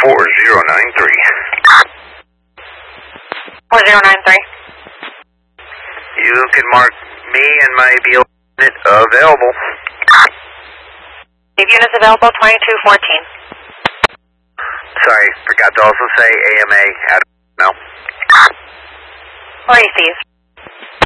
4093. 4093. You can mark me and my BO unit available. Leave units available 2214. Sorry, forgot to also say AMA. No. Or ACs.